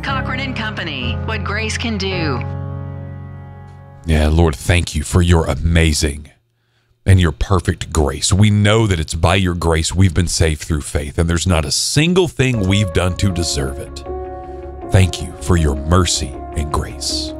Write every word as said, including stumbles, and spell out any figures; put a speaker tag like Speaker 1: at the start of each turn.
Speaker 1: Cochran and Company, what grace can do.
Speaker 2: Yeah, Lord, thank you for your amazing and your perfect grace. We know that it's by your grace we've been saved through faith, and there's not a single thing we've done to deserve it. Thank you for your mercy and grace.